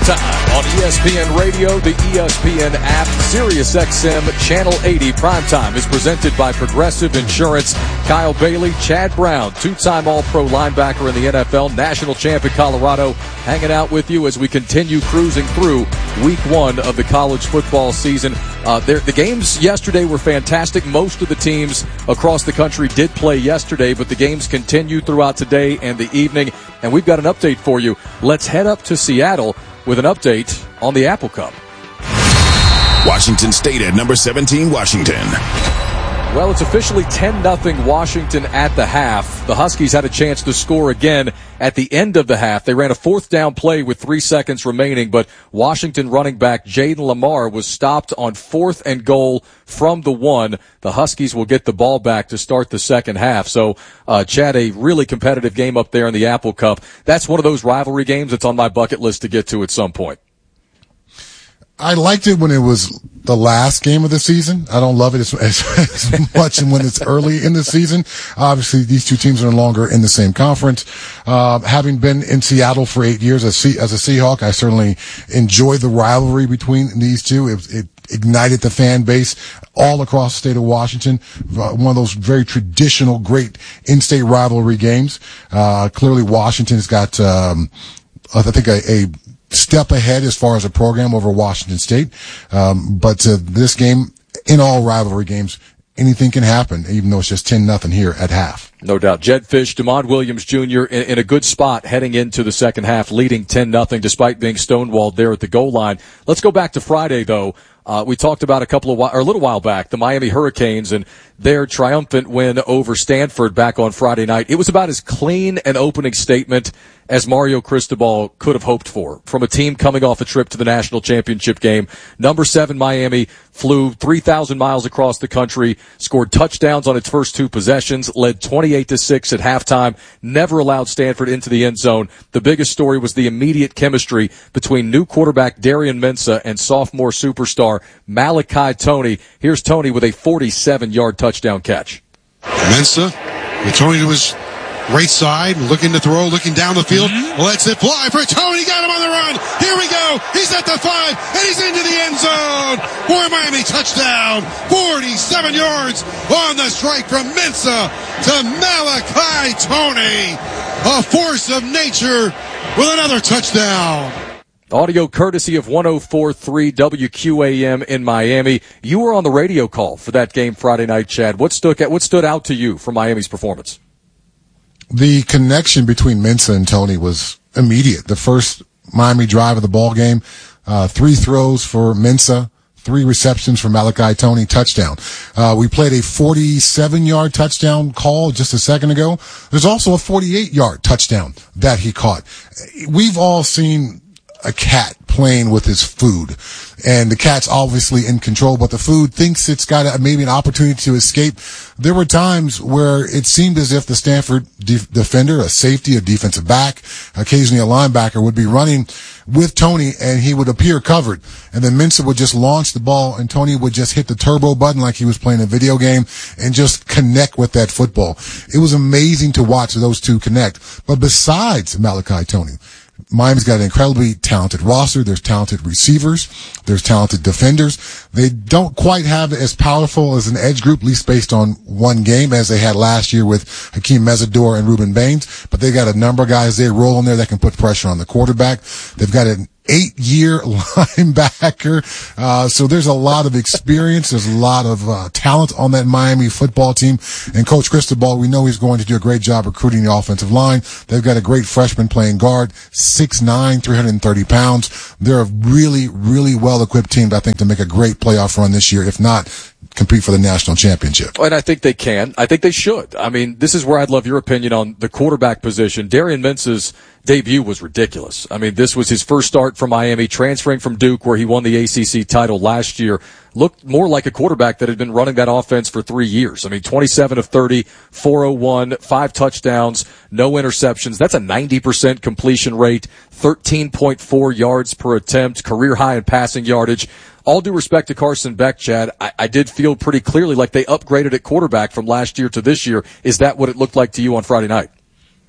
Primetime on ESPN Radio, the ESPN app, SiriusXM, Channel 80. Primetime is presented by Progressive Insurance. Kyle Bailey, Chad Brown, two-time All-Pro linebacker in the NFL, national champ at Colorado, hanging out with you as we continue cruising through Week 1 of the college football season. The games yesterday were fantastic. Most of the teams across the country did play yesterday, but the games continue throughout today and the evening, and we've got an update for you. Let's head up to Seattle with an update on the Apple Cup. Washington State at number 17, Washington. Well, it's officially 10-0 Washington at the half. The Huskies had a chance to score again at the end of the half. They ran a fourth down play with 3 seconds remaining, but Washington running back Jaden Lamar was stopped on 4th and goal from the 1. The Huskies will get the ball back to start the second half. So, Chad, a really competitive game up there in the Apple Cup. That's one of those rivalry games that's on my bucket list to get to at some point. I liked it when it was the last game of the season. I don't love it as much when it's early in the season. Obviously, these two teams are no longer in the same conference. Having been in Seattle for 8 years as a Seahawk, I certainly enjoyed the rivalry between these two. It ignited the fan base all across the state of Washington. One of those very traditional, great in-state rivalry games. Clearly, Washington has got, I think, a step ahead as far as a program over Washington State. But this game, in all rivalry games, anything can happen, even though it's just 10-0 here at half. No doubt. Jedd Fisch, Demond Williams Jr. in a good spot heading into the second half, leading 10-0 despite being stonewalled there at the goal line. Let's go back to Friday, though. We talked about a little while back, the Miami Hurricanes and their triumphant win over Stanford back on Friday night. It was about as clean an opening statement as Mario Cristobal could have hoped for from a team coming off a trip to the national championship game. Number 7 Miami flew 3,000 miles across the country, scored touchdowns on its first 2 possessions, led 28-6 at halftime, never allowed Stanford into the end zone. The biggest story was the immediate chemistry between new quarterback Darian Mensah and sophomore superstar Malachi Tony. Here's Tony with a 47-yard touchdown catch. Mensah, with Tony to his right side, looking to throw, looking down the field, lets it fly for Tony, got him on the run, here we go, he's at the 5, and he's into the end zone, for Miami, touchdown, 47 yards on the strike from Mensah to Malachi Tony, a force of nature with another touchdown. Audio courtesy of 104.3 WQAM in Miami. You were on the radio call for that game Friday night, Chad. What stood out to you from Miami's performance? The connection between Mensah and Tony was immediate. The first Miami drive of the ball game, 3 throws for Mensah, 3 receptions for Malachi Tony, touchdown. We played a 47-yard touchdown call just a second ago. There's also a 48-yard touchdown that he caught. We've all seen a cat playing with his food, and the cat's obviously in control, but the food thinks it's got maybe an opportunity to escape. There were times where it seemed as if the Stanford defender, a safety, a defensive back, occasionally a linebacker, would be running with Tony, and he would appear covered. And then Mensah would just launch the ball, and Tony would just hit the turbo button like he was playing a video game and just connect with that football. It was amazing to watch those two connect. But besides Malachi Tony, Miami's got an incredibly talented roster. There's talented receivers. There's talented defenders. They don't quite have as powerful as an edge group, at least based on one game, as they had last year with Hakeem Mesidor and Ruben Baines. But they got a number of guys there rolling there that can put pressure on the quarterback. They've got an 8-year linebacker. So there's a lot of experience. There's a lot of talent on that Miami football team. And Coach Cristobal, we know he's going to do a great job recruiting the offensive line. They've got a great freshman playing guard, 6'9", 330 pounds. They're a really, really well-equipped team, I think, to make a great playoff run this year, if not compete for the national championship. And I think they can. I think they should. I mean, this is where I'd love your opinion on the quarterback position. Darian Mensah's debut was ridiculous. I mean, this was his first start from Miami, transferring from Duke, where he won the ACC title last year. Looked more like a quarterback that had been running that offense for 3 years. I mean, 27 of 30, 401, 5 touchdowns, no interceptions. That's a 90% completion rate, 13.4 yards per attempt, career high in passing yardage. All due respect to Carson Beck, Chad, I did feel pretty clearly like they upgraded at quarterback from last year to this year. Is that what it looked like to you on Friday night?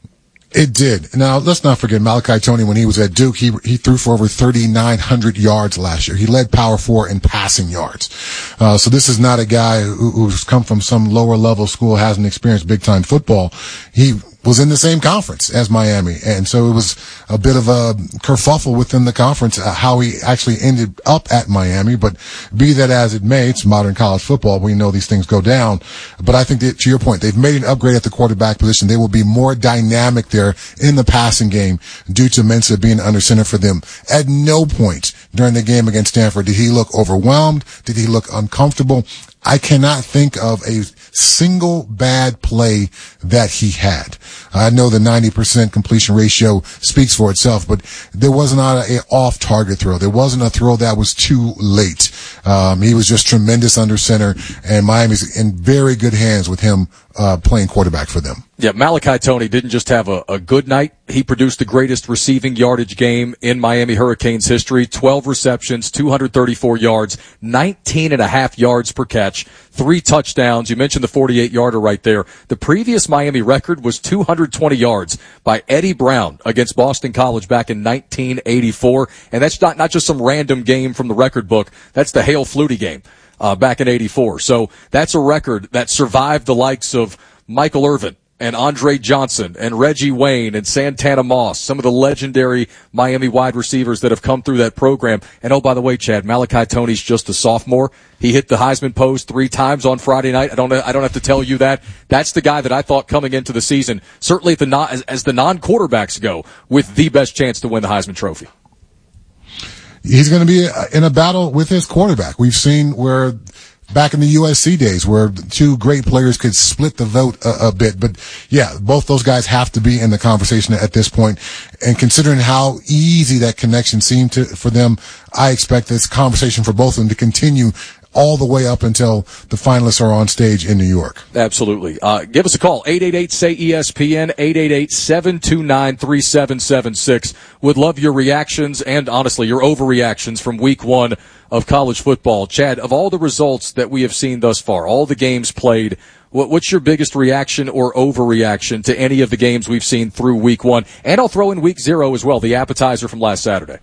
It did. Now, let's not forget Malachi Toney, when he was at Duke, he threw for over 3,900 yards last year. He led Power 4 in passing yards. So this is not a guy who's come from some lower level school, hasn't experienced big time football. He was in the same conference as Miami. And so it was a bit of a kerfuffle within the conference, how he actually ended up at Miami. But be that as it may, it's modern college football. We know these things go down. But I think that, to your point, they've made an upgrade at the quarterback position. They will be more dynamic there in the passing game due to Mensah being under center for them. At no point during the game against Stanford did he look overwhelmed. Did he look uncomfortable? I cannot think of a single bad play that he had. I know the 90% completion ratio speaks for itself, but there was not an off-target throw. There wasn't a throw that was too late. He was just tremendous under center, and Miami's in very good hands with him playing quarterback for them. Yeah, Malachi Toney didn't just have a good night. He produced the greatest receiving yardage game in Miami Hurricanes history. 12 receptions, 234 yards, 19.5 yards per catch, 3 touchdowns. You mentioned the 48-yarder right there. The previous Miami record was 220 yards by Eddie Brown against Boston College back in 1984. And that's not just some random game from the record book. That's the Hale Flutie game back in 84. So that's a record that survived the likes of Michael Irvin and Andre Johnson and Reggie Wayne and Santana Moss, some of the legendary Miami wide receivers that have come through that program. And oh, by the way, Chad, Malachi Toney's just a sophomore. He hit the Heisman post 3 times on Friday night. I don't have to tell you that. That's the guy that I thought coming into the season, certainly as the non-quarterbacks go, with the best chance to win the Heisman Trophy. He's going to be in a battle with his quarterback. We've seen where back in the USC days where 2 great players could split the vote a bit. But yeah, both those guys have to be in the conversation at this point. And considering how easy that connection seemed for them, I expect this conversation for both of them to continue all the way up until the finalists are on stage in New York. Absolutely. Give us a call, 888-SAY-ESPN, 888-729-3776. Would love your reactions and, honestly, your overreactions from week 1 of college football. Chad, of all the results that we have seen thus far, all the games played, what's your biggest reaction or overreaction to any of the games we've seen through week 1? And I'll throw in week 0 as well, the appetizer from last Saturday.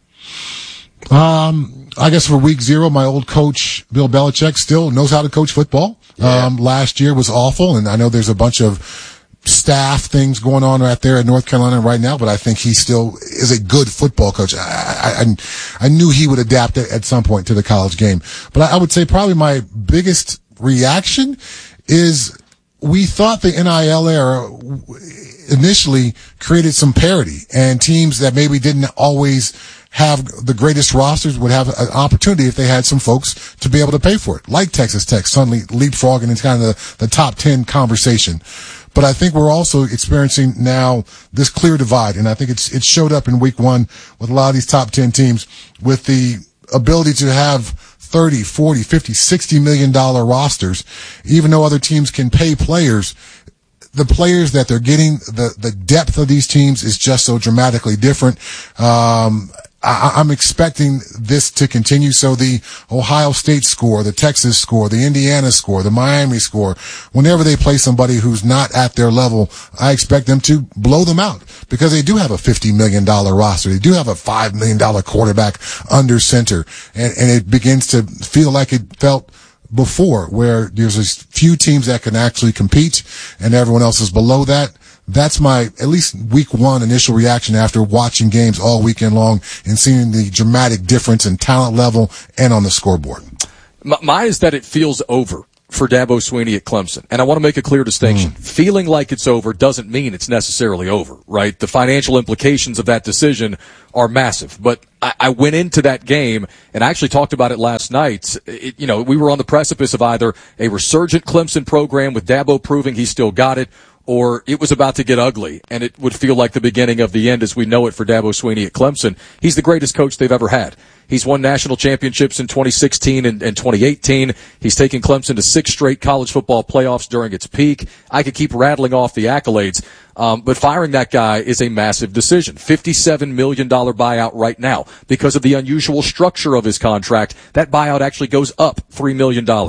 I guess for week 0, my old coach, Bill Belichick, still knows how to coach football. Yeah. Last year was awful, and I know there's a bunch of staff things going on right there at North Carolina right now, but I think he still is a good football coach. I knew he would adapt at some point to the college game. But I would say probably my biggest reaction is we thought the NIL era initially created some parity, and teams that maybe didn't always have the greatest rosters would have an opportunity if they had some folks to be able to pay for it, like Texas Tech suddenly leapfrogging into kind of the top 10 conversation. But I think we're also experiencing now this clear divide, and I think it showed up in week 1 with a lot of these top 10 teams with the ability to have 30, 40, 50, $60 million rosters, even though other teams can pay players. The players that they're getting, the depth of these teams is just so dramatically different. I'm expecting this to continue. So the Ohio State score, the Texas score, the Indiana score, the Miami score, whenever they play somebody who's not at their level, I expect them to blow them out because they do have a $50 million roster. They do have a $5 million quarterback under center. And it begins to feel like it felt before, where there's a few teams that can actually compete and everyone else is below that. That's my, at least week 1 initial reaction after watching games all weekend long and seeing the dramatic difference in talent level and on the scoreboard. Mine is that it feels over for Dabo Swinney at Clemson. And I want to make a clear distinction. Feeling like it's over doesn't mean it's necessarily over, right? The financial implications of that decision are massive. But I went into that game, and I actually talked about it last night. We were on the precipice of either a resurgent Clemson program with Dabo proving he still got it, or it was about to get ugly, and it would feel like the beginning of the end as we know it for Dabo Swinney at Clemson. He's the greatest coach they've ever had. He's won national championships in 2016 and 2018. He's taken Clemson to 6 straight college football playoffs during its peak. I could keep rattling off the accolades, but firing that guy is a massive decision. $57 million buyout right now. Because of the unusual structure of his contract, that buyout actually goes up $3 million.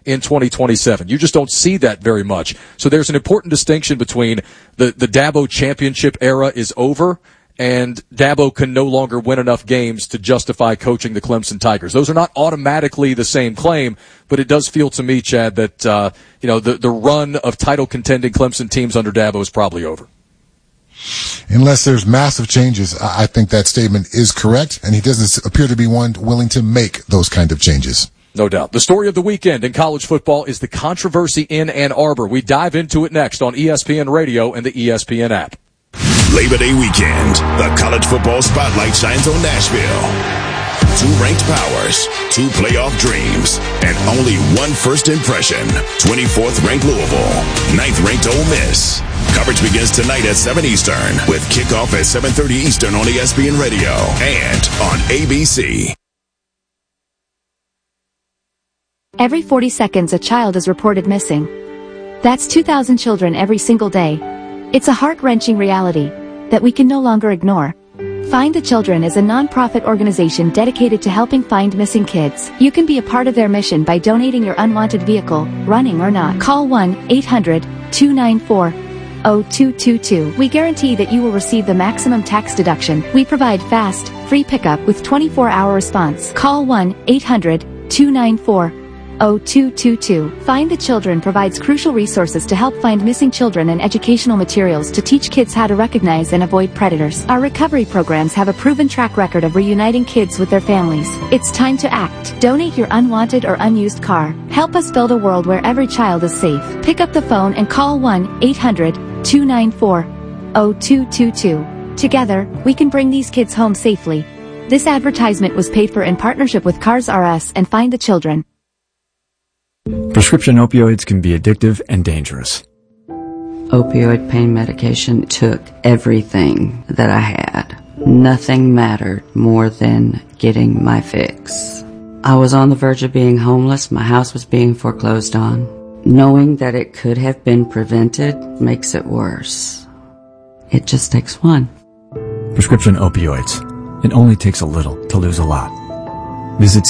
in 2027. You just don't see that very much. So there's an important distinction between the Dabo championship era is over and Dabo can no longer win enough games to justify coaching the Clemson Tigers. Those are not automatically the same claim, but it does feel to me, Chad, that the run of title contending Clemson teams under Dabo is probably over. Unless there's massive changes, I think that statement is correct, and he doesn't appear to be one willing to make those kind of changes. No doubt. The story of the weekend in college football is the controversy in Ann Arbor. We dive into it next on ESPN Radio and the ESPN app. Labor Day weekend, the college football spotlight shines on Nashville. 2 ranked powers, 2 playoff dreams, and only 1 first impression. 24th ranked Louisville, 9th ranked Ole Miss. Coverage begins tonight at 7 Eastern with kickoff at 7:30 Eastern on ESPN Radio and on ABC. Every 40 seconds, a child is reported missing. That's 2,000 children every single day. It's a heart-wrenching reality that we can no longer ignore. Find the Children is a non-profit organization dedicated to helping find missing kids. You can be a part of their mission by donating your unwanted vehicle, running or not. Call 1-800-294-0222. We guarantee that you will receive the maximum tax deduction. We provide fast, free pickup with 24-hour response. Call 1-800-294-0222. Find the Children provides crucial resources to help find missing children and educational materials to teach kids how to recognize and avoid predators. Our recovery programs have a proven track record of reuniting kids with their families. It's time to act. Donate your unwanted or unused car. Help us build a world where every child is safe. Pick up the phone and call 1-800-294-0222. Together, we can bring these kids home safely. This advertisement was paid for in partnership with Cars R Us and Find the Children. Prescription opioids can be addictive and dangerous. Opioid pain medication took everything that I had. Nothing mattered more than getting my fix. I was on the verge of being homeless. My house was being foreclosed on. Knowing that it could have been prevented makes it worse. It just takes one. Prescription opioids. It only takes a little to lose a lot. Visit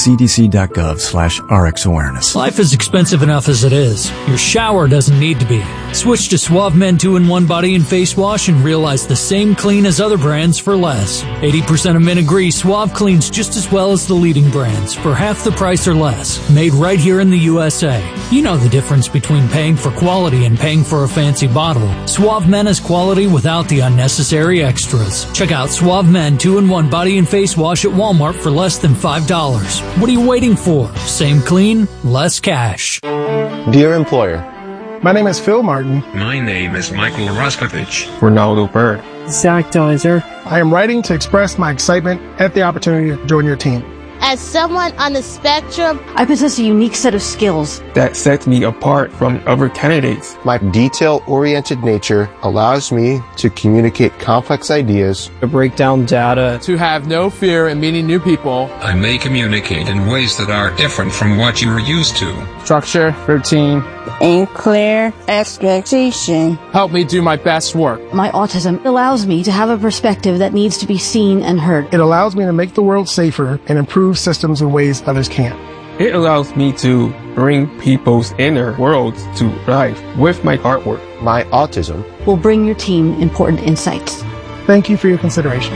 cdc.gov/RxAwareness. Life is expensive enough as it is. Your shower doesn't need to be. Switch to Suave Men 2-in-1 Body and Face Wash and realize the same clean as other brands for less. 80% of men agree Suave cleans just as well as the leading brands for half the price or less. Made right here in the USA. You know the difference between paying for quality and paying for a fancy bottle. Suave Men is quality without the unnecessary extras. Check out Suave Men 2-in-1 Body and Face Wash at Walmart for less than $5. What are you waiting for? Same clean, less cash. Dear employer, my name is Phil Martin. My name is Michael Roskovich. Ronaldo Bird. Zach Deiser. I am writing to express my excitement at the opportunity to join your team. As someone on the spectrum, I possess a unique set of skills that sets me apart from other candidates. My detail-oriented nature allows me to communicate complex ideas, to break down data, to have no fear in meeting new people. I may communicate in ways that are different from what you are used to. Structure, routine, and clear expectation help me do my best work. My autism allows me to have a perspective that needs to be seen and heard. It allows me to make the world safer and improve systems in ways others can't. It allows me to bring people's inner worlds to life with my artwork. My autism will bring your team important insights. Thank you for your consideration.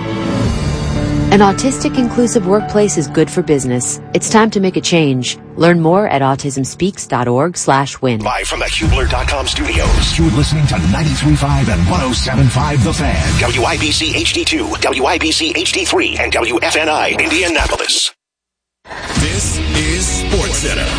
An autistic inclusive workplace is good for business. It's time to make a change. Learn more at autismspeaks.org/win. Live from the Hubler.com studios. You're listening to 93.5 and 107.5 The Fan. WIBC HD2, WIBC HD3, and WFNI Indianapolis. This is SportsCenter.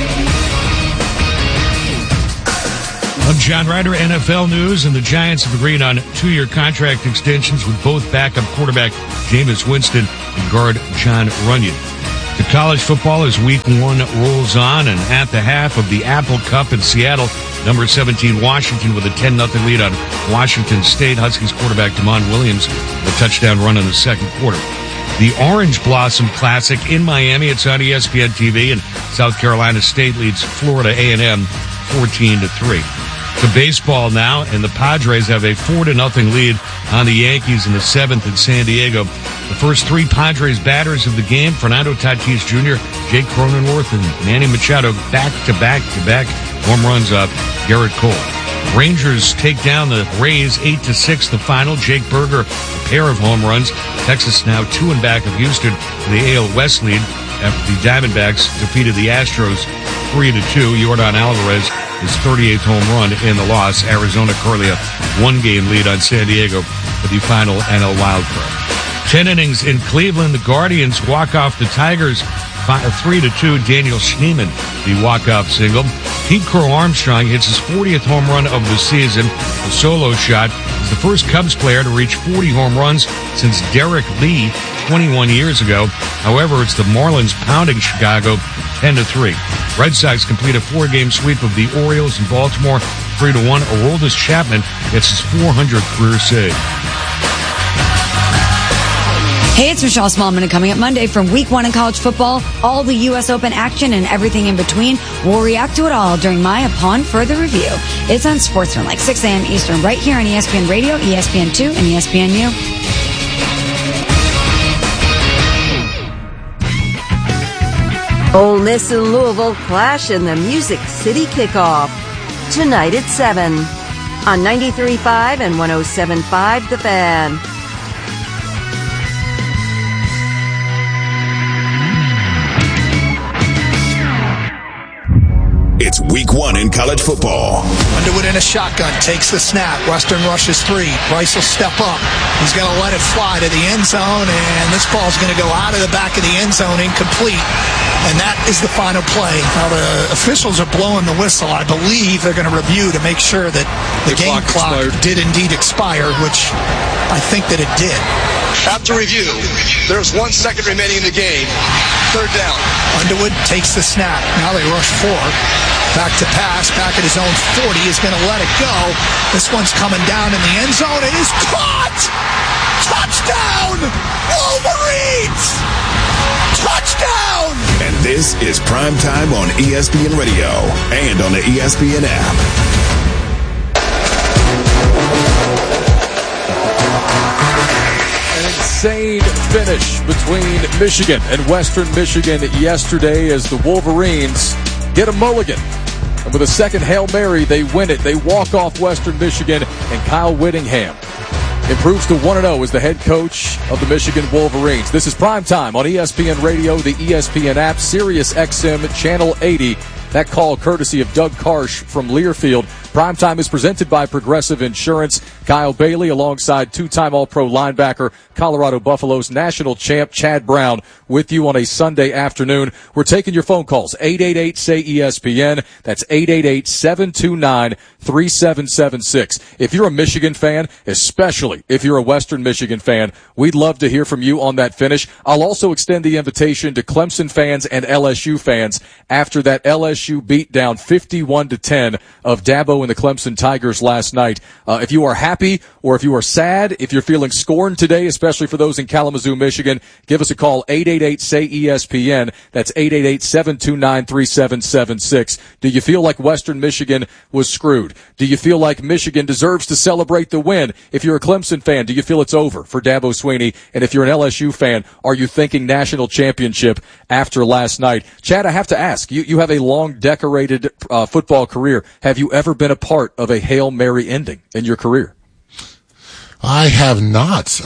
I'm John Ryder, NFL News, and the Giants have agreed on 2-year contract extensions with both backup quarterback Jameis Winston and guard John Runyon. To college football as Week 1 rolls on, and at the half of the Apple Cup in Seattle, number 17 Washington with a 10-0 lead on Washington State. Huskies quarterback Damon Williams a touchdown run in the second quarter. The Orange Blossom Classic in Miami, it's on ESPN TV, and South Carolina State leads Florida A&M 14-3. To baseball now, and the Padres have a 4-0 lead on the Yankees in the 7th in San Diego. The first three Padres batters of the game, Fernando Tatis Jr., Jake Cronenworth, and Manny Machado, back-to-back home runs off Garrett Cole. Rangers take down the Rays 8-6 the final. Jake Berger, a pair of home runs. Texas now 2 and back of Houston for the AL West lead after the Diamondbacks defeated the Astros 3-2. Yordan Alvarez, his 38th home run in the loss. Arizona currently a 1-game lead on San Diego for the final NL wildcard. 10 innings in Cleveland. The Guardians walk off the Tigers 3-2. Daniel Schneemann, the walk-off single. Pete Crow Armstrong hits his 40th home run of the season. A solo shot. He's the first Cubs player to reach 40 home runs since Derek Lee 21 years ago. However, it's the Marlins pounding Chicago 10-3. Red Sox complete a 4-game sweep of the Orioles in Baltimore 3-1. Aroldis Chapman gets his 400th career save. Hey, it's Michelle Smallman, and coming up Monday from Week 1 in college football, all the U.S. Open action and everything in between. We'll react to it all during my Upon Further Review. It's on Sportsman, like 6 a.m. Eastern, right here on ESPN Radio, ESPN2, and ESPNU. Ole Miss and Louisville clash in the Music City kickoff. Tonight at 7 on 93.5 and 107.5 The Fan. It's week 1 in college football. Underwood in a shotgun, takes the snap. Western rushes 3. Bryce will step up. He's going to let it fly to the end zone, and this ball's going to go out of the back of the end zone, incomplete. And that is the final play. Now, the officials are blowing the whistle. I believe they're going to review to make sure that the game clock did indeed expire, which I think that it did. After review, there's 1 second remaining in the game. 3rd down. Underwood takes the snap. Now they rush 4. Back to pass. Back at his own 40. Is going to let it go. This one's coming down in the end zone. It is caught! Touchdown! Wolverines! Touchdown! And this is Prime Time on ESPN Radio and on the ESPN app. Insane finish between Michigan and Western Michigan yesterday as the Wolverines get a mulligan. And with a second Hail Mary, they win it. They walk off Western Michigan, and Kyle Whittingham improves to 1-0 as the head coach of the Michigan Wolverines. This is Prime Time on ESPN Radio, the ESPN app, Sirius XM, Channel 80. That call courtesy of Doug Karsh from Learfield. Primetime is presented by Progressive Insurance. Kyle Bailey alongside 2-time All-Pro linebacker, Colorado Buffaloes national champ Chad Brown with you on a Sunday afternoon. We're taking your phone calls. 888-SAY-ESPN. That's 888-729-3776. If you're a Michigan fan, especially if you're a Western Michigan fan, we'd love to hear from you on that finish. I'll also extend the invitation to Clemson fans and LSU fans after that LSU beatdown 51-10 of Dabo and the Clemson Tigers last night. If you are happy or if you are sad, if you're feeling scorned today, especially for those in Kalamazoo, Michigan, give us a call, 888-SAY-ESPN. That's 888-729-3776. Do you feel like Western Michigan was screwed? Do you feel like Michigan deserves to celebrate the win? If you're a Clemson fan, do you feel it's over for Dabo Swinney? And if you're an LSU fan, are you thinking national championship after last night? Chad, I have to ask, you have a long decorated football career. Have you ever been a part of a Hail Mary ending in your career? I have not.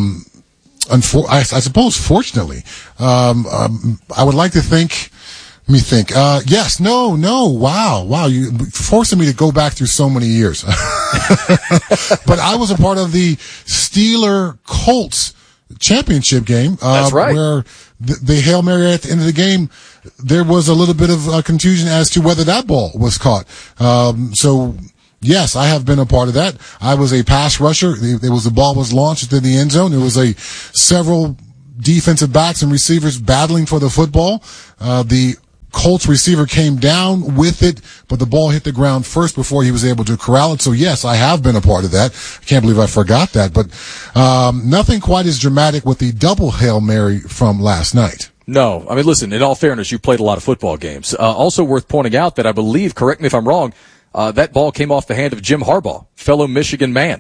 I suppose, fortunately. I would like to think. Let me think. Yes, no, wow. You forcing me to go back through so many years. But I was a part of the Steeler-Colts championship game. That's right. Where the Hail Mary at the end of the game, there was a little bit of confusion as to whether that ball was caught. So yes, I have been a part of that. I was a pass rusher. The ball was launched in the end zone. There was several defensive backs and receivers battling for the football. The Colts receiver came down with it, but the ball hit the ground first before he was able to corral it. So yes, I have been a part of that. I can't believe I forgot that, but nothing quite as dramatic with the double Hail Mary from last night. No. I mean, listen, in all fairness, you played a lot of football games. Also worth pointing out that I believe, correct me if I'm wrong, that ball came off the hand of Jim Harbaugh, fellow Michigan man.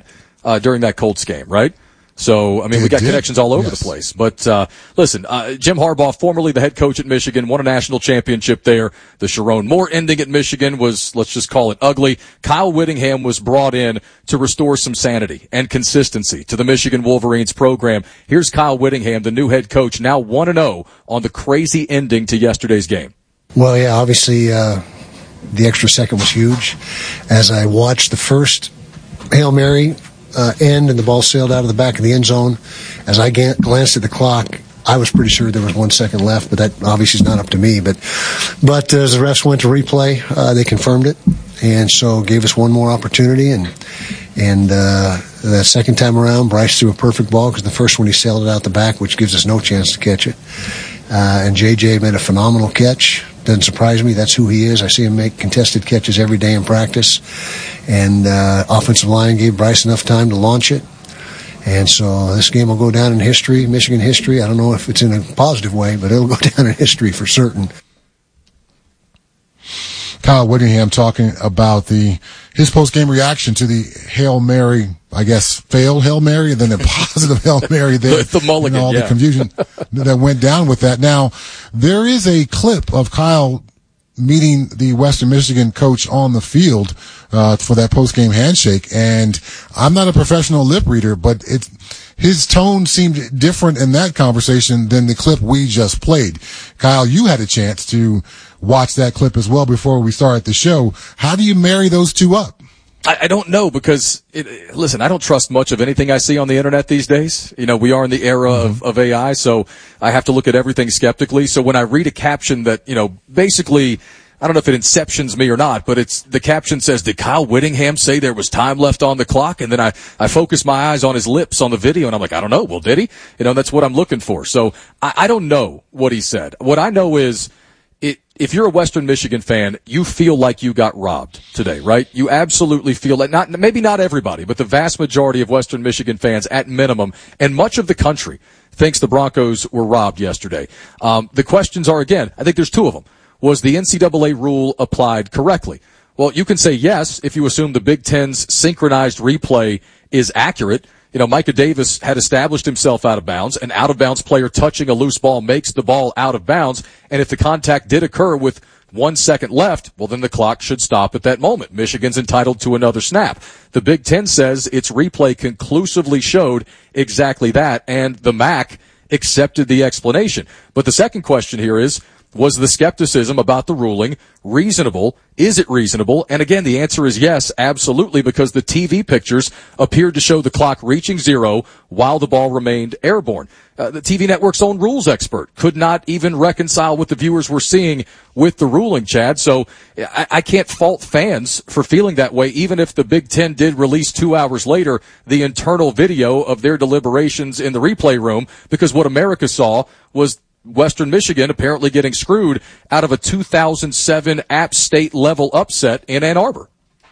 during that Colts game, right? So, I mean, we got connections all over the place. But, listen, Jim Harbaugh, formerly the head coach at Michigan, won a national championship there. The Sharon Moore ending at Michigan was, let's just call it ugly. Kyle Whittingham was brought in to restore some sanity and consistency to the Michigan Wolverines program. Here's Kyle Whittingham, the new head coach, now 1-0 on the crazy ending to yesterday's game. Well, yeah, obviously, the extra second was huge. As I watched the first Hail Mary end and the ball sailed out of the back of the end zone, as I glanced at the clock, I was pretty sure there was 1 second left, but that obviously is not up to me. But as the refs went to replay, they confirmed it, and so gave us one more opportunity. And the second time around, Bryce threw a perfect ball because the first one he sailed it out the back, which gives us no chance to catch it. And JJ made a phenomenal catch. Doesn't surprise me. That's who he is. I see him make contested catches every day in practice. And offensive line gave Bryce enough time to launch it. And so this game will go down in history, Michigan history. I don't know if it's in a positive way, but it'll go down in history for certain. Kyle Whittingham talking about his post-game reaction to the Hail Mary, I guess, failed Hail Mary, and then a positive Hail Mary there. the mulligan, and all the confusion that went down with that. Now, there is a clip of Kyle meeting the Western Michigan coach on the field for that post-game handshake, and I'm not a professional lip reader, but his tone seemed different in that conversation than the clip we just played. Kyle, you had a chance to watch that clip as well before we started the show. How do you marry those two up? I don't know because, listen, I don't trust much of anything I see on the internet these days. You know, we are in the era of AI, so I have to look at everything skeptically. So when I read a caption that, basically, I don't know if it inceptions me or not, but the caption says, did Kyle Whittingham say there was time left on the clock? And then I focus my eyes on his lips on the video, and I'm like, I don't know. Well, did he? That's what I'm looking for. So I don't know what he said. What I know is, if you're a Western Michigan fan, you feel like you got robbed today, right? You absolutely feel like, maybe not everybody, but the vast majority of Western Michigan fans at minimum, and much of the country, thinks the Broncos were robbed yesterday. The questions are, again, I think there's two of them. Was the NCAA rule applied correctly? Well, you can say yes if you assume the Big Ten's synchronized replay is accurate. Micah Davis had established himself out of bounds. An out-of-bounds player touching a loose ball makes the ball out of bounds. And if the contact did occur with 1 second left, well, then the clock should stop at that moment. Michigan's entitled to another snap. The Big Ten says its replay conclusively showed exactly that, and the MAC accepted the explanation. But the second question here is, was the skepticism about the ruling reasonable? Is it reasonable? And again, the answer is yes, absolutely, because the TV pictures appeared to show the clock reaching zero while the ball remained airborne. The TV network's own rules expert could not even reconcile what the viewers were seeing with the ruling, Chad. So I can't fault fans for feeling that way, even if the Big Ten did release 2 hours later the internal video of their deliberations in the replay room, because what America saw was Western Michigan apparently getting screwed out of a 2007 App State level upset in Ann Arbor.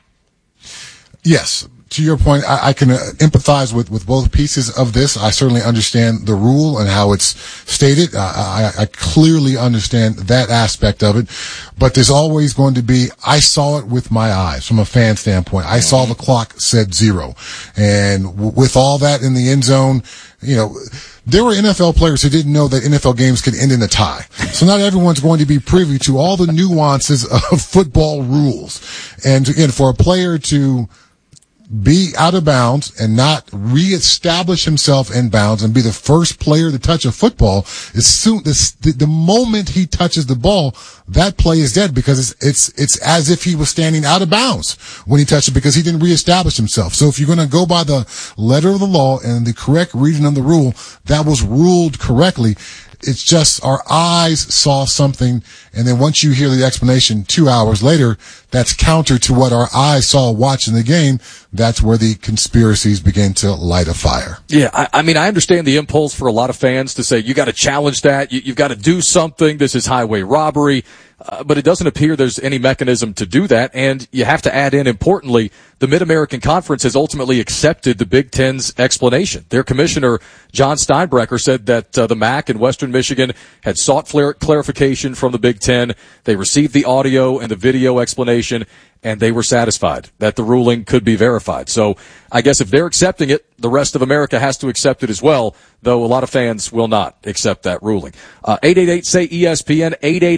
Yes. To your point, I can empathize with both pieces of this. I certainly understand the rule and how it's stated. I clearly understand that aspect of it. But there's always going to be, I saw it with my eyes from a fan standpoint. I saw the clock said zero. And with all that in the end zone, there were NFL players who didn't know that NFL games could end in a tie. So not everyone's going to be privy to all the nuances of football rules. And again, for a player to be out of bounds and not reestablish himself in bounds and be the first player to touch a football, the moment he touches the ball, that play is dead, because it's as if he was standing out of bounds when he touched it, because he didn't reestablish himself. So if you're going to go by the letter of the law and the correct reading of the rule, that was ruled correctly. It's just our eyes saw something, and then once you hear the explanation 2 hours later, that's counter to what our eyes saw watching the game. That's where the conspiracies begin to light a fire. Yeah, I mean, I understand the impulse for a lot of fans to say, you got to challenge that, you've got to do something, this is highway robbery, but it doesn't appear there's any mechanism to do that, and you have to add in, importantly, the Mid-American Conference has ultimately accepted the Big Ten's explanation. Their commissioner, John Steinbrecher, said that the MAC and Western Michigan had sought clarification from the Big Ten. They received the audio and the video explanation, and they were satisfied that the ruling could be verified. So I guess if they're accepting it, the rest of America has to accept it as well, though a lot of fans will not accept that ruling. 888-SAY-ESPN,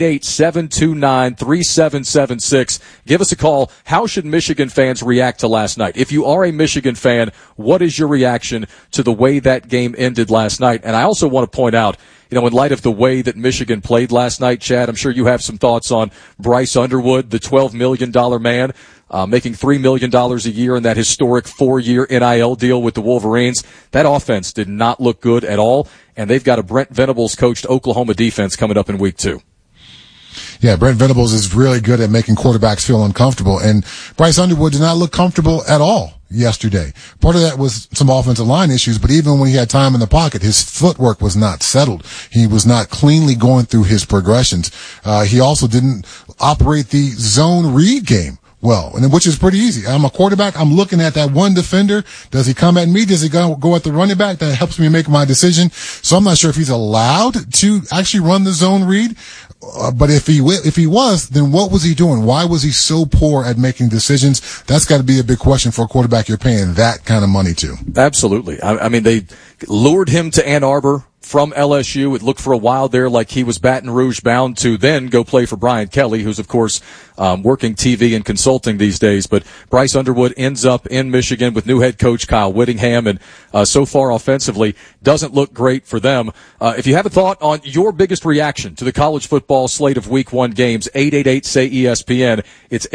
888-729-3776. Give us a call. How should Michigan fans react to last night? If you are a Michigan fan, what is your reaction to the way that game ended last night? And I also want to point out, in light of the way that Michigan played last night, Chad, I'm sure you have some thoughts on Bryce Underwood, the $12 million man, making $3 million a year in that historic 4-year NIL deal with the Wolverines. That offense did not look good at all, and they've got a Brent Venables coached Oklahoma defense coming up in week 2. Yeah, Brent Venables is really good at making quarterbacks feel uncomfortable, and Bryce Underwood did not look comfortable at all yesterday. Part of that was some offensive line issues, but even when he had time in the pocket, his footwork was not settled. He was not cleanly going through his progressions. He also didn't operate the zone read game well, and which is pretty easy. I'm a quarterback. I'm looking at that one defender. Does he come at me? Does he go at the running back? That helps me make my decision. So I'm not sure if he's allowed to actually run the zone read. But if he was, then what was he doing? Why was he so poor at making decisions? That's got to be a big question for a quarterback you're paying that kind of money to. Absolutely. I mean, they lured him to Ann Arbor from LSU. It looked for a while there like he was Baton Rouge bound to then go play for Brian Kelly, who's, of course, working TV and consulting these days. But Bryce Underwood ends up in Michigan with new head coach Kyle Whittingham, and so far offensively doesn't look great for them. If you have a thought on your biggest reaction to the college football slate of Week 1 games, 888-SAY-ESPN. It's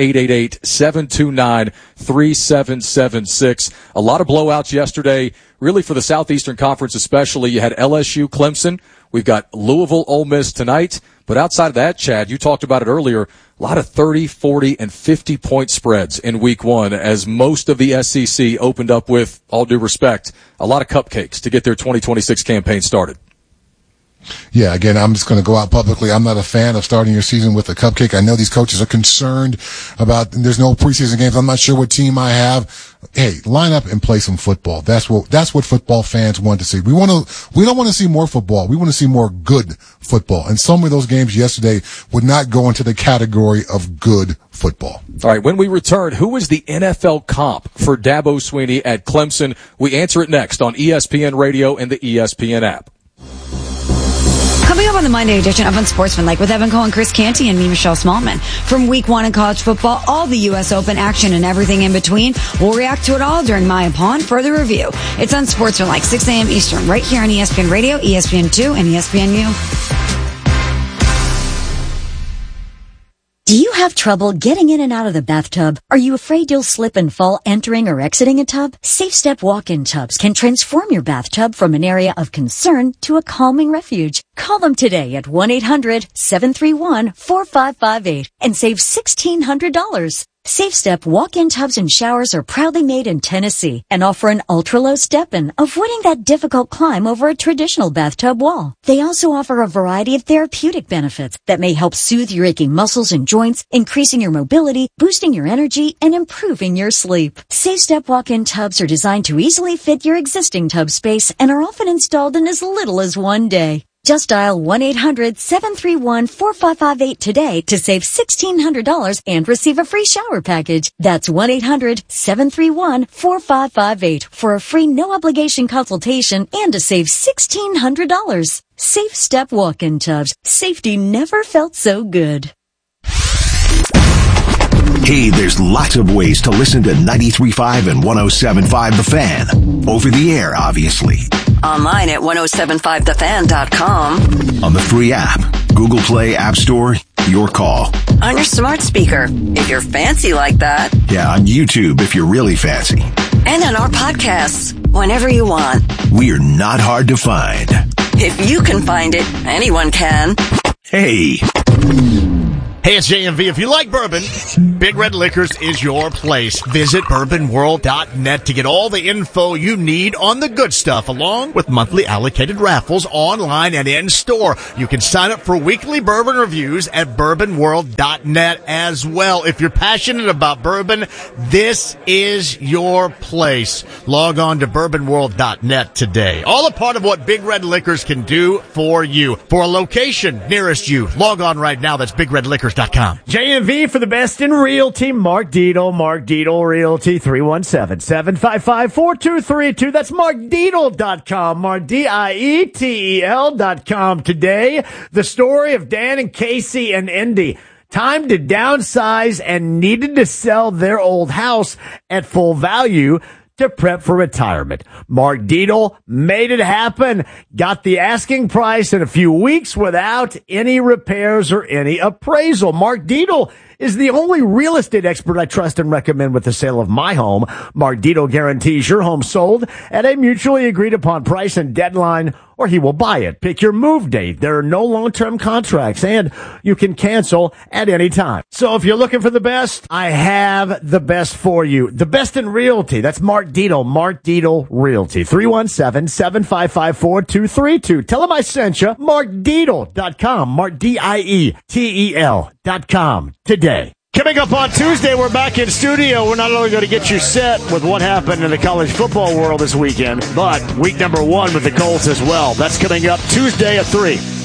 888-729-3776. A lot of blowouts yesterday, really for the Southeastern Conference especially. You had LSU, Clemson. We've got Louisville, Ole Miss tonight. But outside of that, Chad, you talked about it earlier, a lot of 30, 40, and 50-point spreads in Week 1 as most of the SEC opened up with, all due respect, a lot of cupcakes to get their 2026 campaign started. Yeah, again, I'm just going to go out publicly. I'm not a fan of starting your season with a cupcake. I know these coaches are concerned about there's no preseason games. I'm not sure what team I have. Hey, line up and play some football. That's what football fans want to see. We don't want to see more football. We want to see more good football. And some of those games yesterday would not go into the category of good football. All right, when we return, who is the NFL comp for Dabo Swinney at Clemson? We answer it next on ESPN Radio and the ESPN app. Coming up on the Monday edition of Unsportsmanlike with Evan Cohen, Chris Canty, and me, Michelle Smallman. From Week 1 in college football, all the U.S. Open action and everything in between. We'll react to it all during my Upon Further Review. It's Unsportsmanlike, 6 a.m. Eastern, right here on ESPN Radio, ESPN2, and ESPNU. Do you have trouble getting in and out of the bathtub? Are you afraid you'll slip and fall entering or exiting a tub? Safe Step walk-in tubs can transform your bathtub from an area of concern to a calming refuge. Call them today at 1-800-731-4558 and save $1,600. Safe Step walk-in tubs and showers are proudly made in Tennessee and offer an ultra-low step-in, avoiding that difficult climb over a traditional bathtub wall. They also offer a variety of therapeutic benefits that may help soothe your aching muscles and joints, increasing your mobility, boosting your energy, and improving your sleep. Safe Step walk-in tubs are designed to easily fit your existing tub space and are often installed in as little as 1 day. Just dial 1-800-731-4558 today to save $1,600 and receive a free shower package. That's 1-800-731-4558 for a free no-obligation consultation and to save $1,600. Safe Step walk-in tubs. Safety never felt so good. Hey, there's lots of ways to listen to 93.5 and 107.5 The Fan. Over the air, obviously. Online at 1075thefan.com. On the free app, Google Play, App Store, your call. On your smart speaker, if you're fancy like that. Yeah, on YouTube, if you're really fancy. And on our podcasts, whenever you want. We're not hard to find. If you can find it, anyone can. Hey, Hey, it's JMV. If you like bourbon, Big Red Liquors is your place. Visit bourbonworld.net to get all the info you need on the good stuff, along with monthly allocated raffles online and in-store. You can sign up for weekly bourbon reviews at bourbonworld.net as well. If you're passionate about bourbon, this is your place. Log on to bourbonworld.net today. All a part of what Big Red Liquors can do for you. For a location nearest you, log on right now. That's bigredliquors.com. JMV for the best in realty. Mark Dietel, Realty, 317-755-4232. That's markdietel.com, MarkDietel.com. Today, the story of Dan and Casey and Indy. Time to downsize and needed to sell their old house at full value to prep for retirement. Mark Dietel made it happen, got the asking price in a few weeks without any repairs or any appraisal. Mark Dietel is the only real estate expert I trust and recommend with the sale of my home. Mark Dietel guarantees your home sold at a mutually agreed upon price and deadline, or he will buy it. Pick your move date. There are no long-term contracts, and you can cancel at any time. So if you're looking for the best, I have the best for you. The best in realty. That's Mark Dietel. Mark Dietel Realty. 317-755-4232. Tell him I sent you. MarkDietel.com. MarkDietel.com today. Coming up on Tuesday, we're back in studio. We're not only going to get you set with what happened in the college football world this weekend, but week number 1 with the Colts as well. That's coming up Tuesday at 3.